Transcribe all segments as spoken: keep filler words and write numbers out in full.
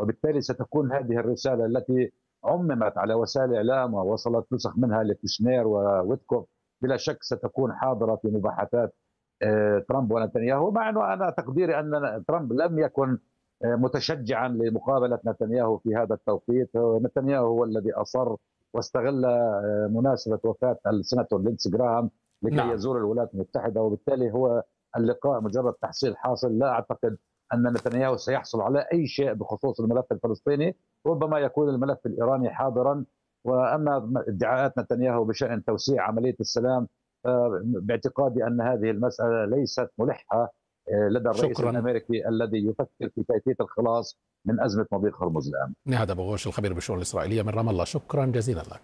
وبالتالي ستكون هذه الرسالة التي عممت على وسائل الإعلام ووصلت نسخ منها لكوشنير وويتكوف بلا شك ستكون حاضرة في مباحثات ترامب ونتنياهو، مع أنه أنا تقديري أن ترامب لم يكن متشجعا لمقابلة نتنياهو في هذا التوقيت. نتنياهو هو الذي أصر واستغل مناسبة وفاة السيناتور لينسي جراهام لكي نعم. يزور الولايات المتحدة، وبالتالي هو اللقاء مجرد تحصيل حاصل. لا أعتقد أن نتنياهو سيحصل على أي شيء بخصوص الملف الفلسطيني، ربما يكون الملف الإيراني حاضرا. وأما ادعاءات نتنياهو بشأن توسيع عملية السلام، باعتقادي أن هذه المسألة ليست ملحة لدى الرئيس شكراً. الأمريكي الذي يفكر في كيفية الخلاص من أزمة مضيق هرمز الآن. نهاد أبو غوش الخبير بالشؤون الإسرائيلية من رام الله، شكرا جزيلا لك.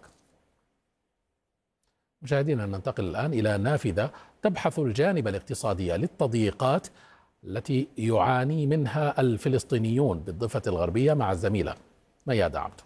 مشاهدينا ننتقل الآن إلى نافذة تبحث الجانب الاقتصادي للتضييقات التي يعاني منها الفلسطينيون بالضفة الغربية مع الزميلة ميادة عبد.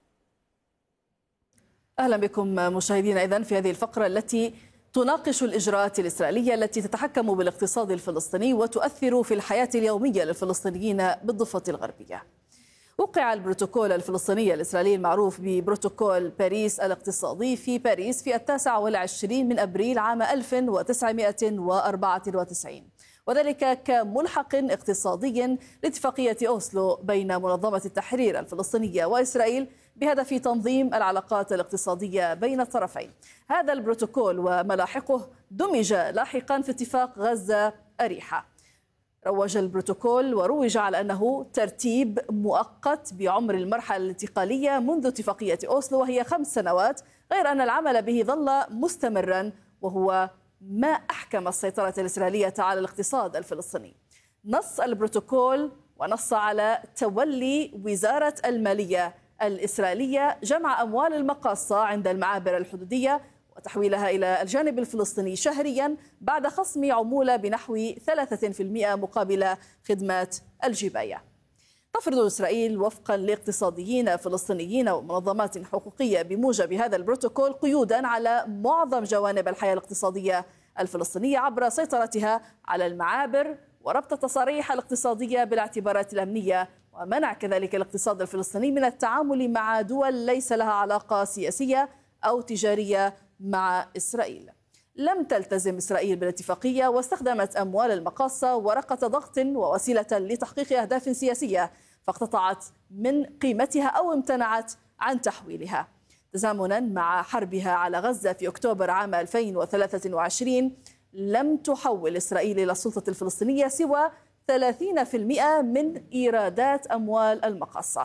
أهلا بكم مشاهدينا إذن في هذه الفقرة التي تناقش الإجراءات الإسرائيلية التي تتحكم بالاقتصاد الفلسطيني وتؤثر في الحياة اليومية للفلسطينيين بالضفة الغربية. وقع البروتوكول الفلسطيني الإسرائيلي المعروف ببروتوكول باريس الاقتصادي في باريس في التاسع والعشرين من أبريل عام ألف وتسعمائة وأربعة وتسعين، وذلك كملحق اقتصادي لاتفاقية أوسلو بين منظمة التحرير الفلسطينية وإسرائيل بهدف تنظيم العلاقات الاقتصادية بين الطرفين. هذا البروتوكول وملاحقه دمج لاحقا في اتفاق غزة أريحة. روج البروتوكول وروج على أنه ترتيب مؤقت بعمر المرحلة الانتقالية منذ اتفاقية أوسلو وهي خمس سنوات، غير أن العمل به ظل مستمرا، وهو ما أحكم السيطرة الإسرائيلية على الاقتصاد الفلسطيني. نص البروتوكول ونص على تولي وزارة المالية الإسرائيلية جمع أموال المقاصة عند المعابر الحدودية وتحويلها إلى الجانب الفلسطيني شهريا بعد خصم عمولة بنحو ثلاثة بالمئة مقابل خدمات الجباية. تفرض إسرائيل وفقا لاقتصاديين فلسطينيين ومنظمات حقوقية بموجب هذا البروتوكول قيودا على معظم جوانب الحياة الاقتصادية الفلسطينية عبر سيطرتها على المعابر وربط التصاريح الاقتصادية بالاعتبارات الأمنية، ومنع كذلك الاقتصاد الفلسطيني من التعامل مع دول ليس لها علاقة سياسية أو تجارية مع إسرائيل. لم تلتزم إسرائيل بالاتفاقية واستخدمت أموال المقاصة ورقة ضغط ووسيلة لتحقيق أهداف سياسية، فاقتطعت من قيمتها أو امتنعت عن تحويلها. تزامنا مع حربها على غزة في أكتوبر عام ألفين وثلاثة وعشرين لم تحول إسرائيل إلى السلطة الفلسطينية سوى ثلاثين بالمئة من إيرادات أموال المقاصة.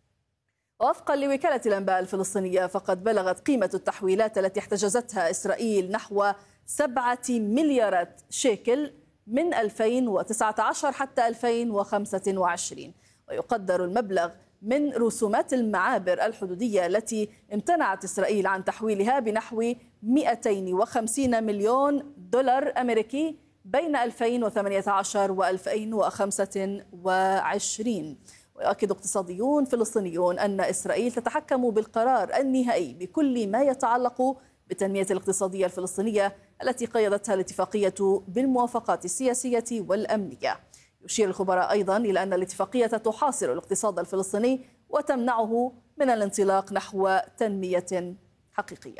وفقا لوكالة الأنباء الفلسطينية فقد بلغت قيمة التحويلات التي احتجزتها إسرائيل نحو سبعة مليارات شيكل من ألفين وتسعة عشر حتى ألفين وخمسة وعشرين، ويقدر المبلغ من رسومات المعابر الحدودية التي امتنعت إسرائيل عن تحويلها بنحو مئتين وخمسين مليون دولار أمريكي بين ألفين وثمانية عشر وألفين وخمسة وعشرين. ويؤكد اقتصاديون فلسطينيون أن إسرائيل تتحكم بالقرار النهائي بكل ما يتعلق بالتنمية الاقتصادية الفلسطينية التي قيدتها الاتفاقية بالموافقات السياسية والأمنية. يشير الخبراء أيضا إلى أن الاتفاقية تحاصر الاقتصاد الفلسطيني وتمنعه من الانطلاق نحو تنمية حقيقية.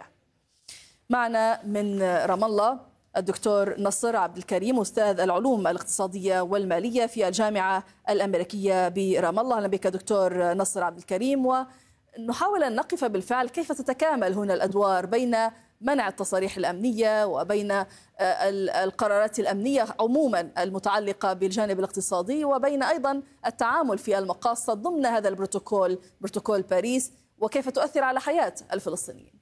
معنا من رام الله الدكتور نصر عبد الكريم أستاذ العلوم الاقتصادية والمالية في الجامعة الأمريكية برام الله. أهلا بك دكتور نصر عبد الكريم، ونحاول أن نقف بالفعل كيف تتكامل هنا الأدوار بين منع التصاريح الأمنية وبين القرارات الأمنية عموما المتعلقة بالجانب الاقتصادي، وبين أيضا التعامل في المقاصة ضمن هذا البروتوكول بروتوكول باريس، وكيف تؤثر على حياة الفلسطينيين.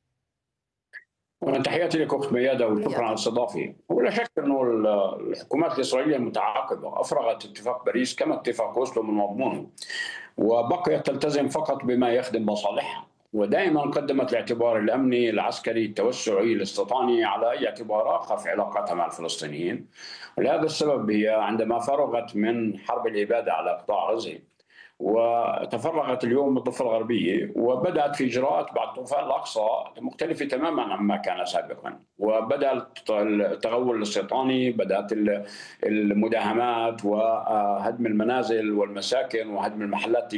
تحياتي لك أخت ميادة وشكرا على الاستضافة. ولا شك أنه الحكومات الإسرائيلية متعاقبة، أفرغت اتفاق باريس كما اتفاق أوسلو من مضمونه، وبقيت تلتزم فقط بما يخدم مصالحها، ودائما قدمت الاعتبار الأمني العسكري التوسعي الاستيطاني على أي اعتبار آخر في علاقاتها مع الفلسطينيين. ولهذا السبب هي عندما فرغت من حرب الإبادة على قطاع غزة وتفرغت اليوم بالضفة الغربية وبدأت في إجراءات بعد طوفان الأقصى مختلفة تماما عما كان سابقا، وبدأ التغول الاستيطاني، بدأت المداهمات وهدم المنازل والمساكن وهدم المحلات